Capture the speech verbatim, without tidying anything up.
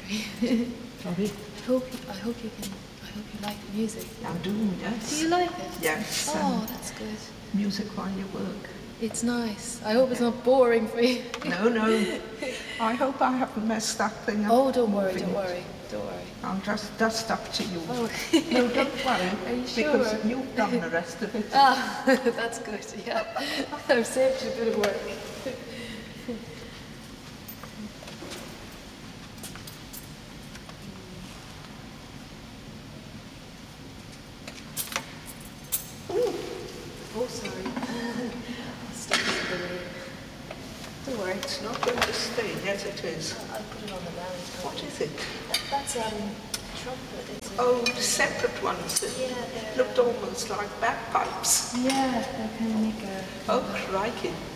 for you. Sorry? I hope you, I hope you can, I hope you like the music. I do, yes. Do you like it? Yes. Oh, um, that's good. Music while you work. It's nice. I hope it's not boring for you. No, no. I hope I haven't messed that thing up. Oh, don't worry, moving don't it. worry, don't worry. I'll just dust up to you. Oh. No, don't worry. Are you sure? Because you've done the rest of it. Ah, that's good, yeah. I've saved you a bit of work. Oh, sorry. I'll stick it in the way. Don't worry. It's not going to stay. Yes, it is. I'll put it on the ground. What is it? That, that's um trumpet. It's a, Oh, the separate ones that yeah, they're, looked almost like bagpipes. yeah, they kind of make a. Oh, crikey.